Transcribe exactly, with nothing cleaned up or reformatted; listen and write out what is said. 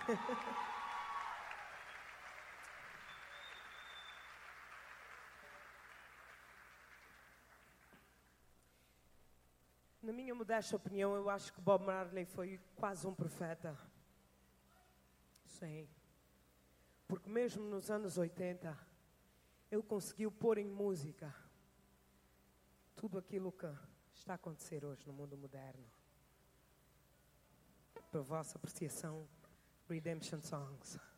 Na minha modesta opinião, eu acho que Bob Marley foi quase um profeta. Sim. Porque mesmo nos anos oitenta, ele conseguiu pôr em música tudo aquilo que está a acontecer hoje no mundo moderno. Para a vossa apreciação, Redemption Songs.